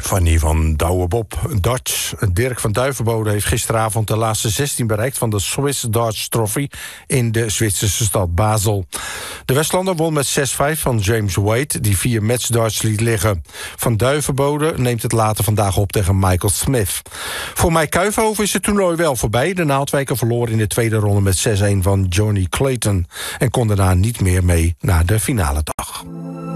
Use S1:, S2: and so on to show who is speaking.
S1: Fanny van Douwebob, Dutch. Dirk van Duivenbode heeft gisteravond de laatste 16 bereikt van de Swiss Darts Trophy in de Zwitserse stad Basel. De Westlander won met 6-5 van James Wade, die 4 matchdarts liet liggen. Van Duivenbode neemt het later vandaag op tegen Michael Smith. Voor Mike Kuijfhoven is het toernooi wel voorbij. De Naaldwijker verloor in de tweede ronde met 6-1 van Johnny Clayton en kon daarna niet meer mee naar de finale dag.